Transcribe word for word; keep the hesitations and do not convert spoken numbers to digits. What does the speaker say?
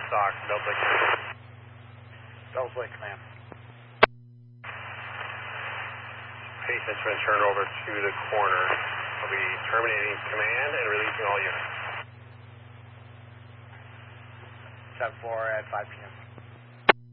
Doc, Delta Lake. Delta Lake Command. Patient's been turned over to the corner. We'll be terminating command and releasing all units. seven four at five P M